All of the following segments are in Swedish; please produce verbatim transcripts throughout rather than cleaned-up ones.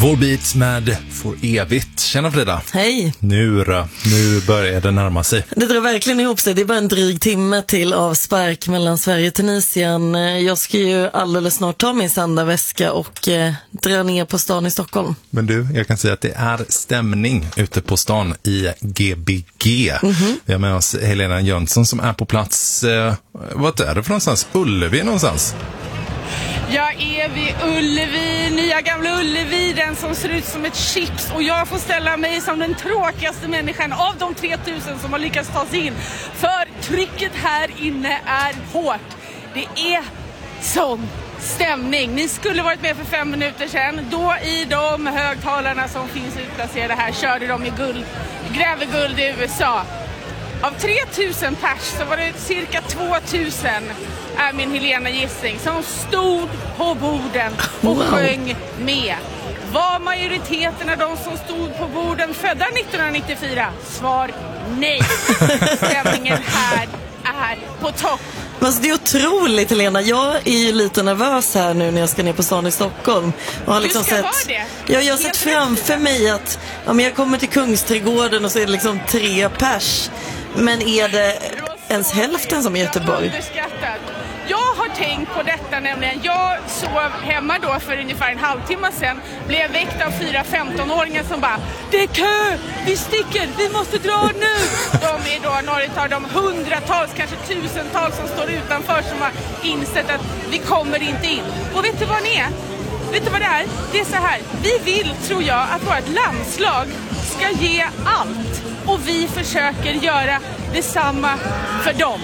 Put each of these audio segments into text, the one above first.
Volbeat med För evigt. Tjena Frida. Hej. Nu då, nu börjar det närma sig. Det drar verkligen ihop sig. Det är bara en dryg timme till avspark mellan Sverige och Tunisien. Jag ska ju alldeles snart ta min sändarväska och eh, dra ner på stan i Stockholm. Men du, jag kan säga att det är stämning ute på stan i G B G. Mm-hmm. Vi har med oss Helena Jönsson som är på plats. Eh, vad är det för någonstans? Ullevi någonstans? Jag är vid Ullevi, nya gamla Ullevi, den som ser ut som ett chips. Och jag får ställa mig som den tråkigaste människan av de tre tusen som har lyckats ta sig in. För trycket här inne är hårt. Det är sån stämning. Ni skulle varit med för fem minuter sedan. Då i de högtalarna som finns utplacerade här körde de i guld, gräver guld i U S A. Av tre tusen pers så var det cirka två tusen, är min Helena gissning, som stod på borden och wow. sjöng med. Var majoriteten av de som stod på borden födda nittonhundranittiofyra? Svar nej. Stämningen här är på topp. Alltså det är otroligt, Helena. Jag är ju lite nervös här nu när jag ska ner på stan i Stockholm. Och har liksom du ska sett, vara det. Ja, jag har sett framför mig att ja, men jag kommer till Kungsträdgården och så är det liksom tre pers. Men är det ens hälften som i Göteborg? Jag har tänkt på detta nämligen. Jag sov hemma då för ungefär en halvtimme sedan. Blev väckt av fyra femton-åringar som bara: det är kö, vi sticker, vi måste dra nu. De är då några av de hundratals, kanske tusentals som står utanför som har insett att vi kommer inte in. Och vet du vad ni är? Vet du vad det är? Det är så här. Vi vill, tror jag, att vårt landslag ska ge allt. Och vi försöker göra detsamma för dem.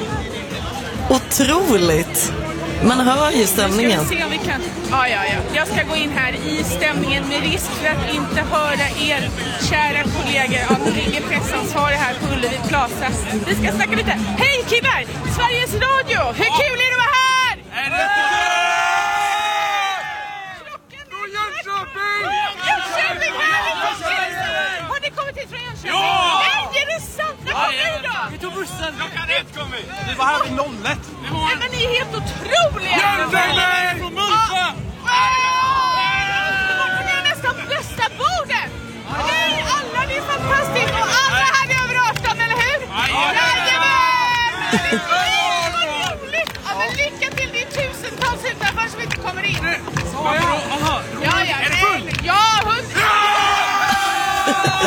Otroligt. Man hör ju stämningen. Nu ska vi se om vi kan... Ja, ja, ja. Jag ska gå in här i stämningen med risk för att inte höra er, kära kollegor. Ja, nu ligger pressansvarig här på Ullevi Plaza. Vi ska snacka lite. Hej killar! Sveriges Radio! Hur kul är det att vara här? Är det Jönköping! Jönköping! Har ni kommit hit från Jönköping? Ja! Nej, är det sant? När kom ni då? Vi tog bussen. Klockan ett kom vi. Vi var här vid noll ett. Nej, men ni är helt otroliga! Jönköping! Från Mullsjö! Ni är nästan bästa bordet! Nej, alla, ni är fantastiskt! Och alla här är över arton, eller hur? Jajamän! Vad roligt! Ja, men lycka till, det är tusentals utanför som inte kommer in.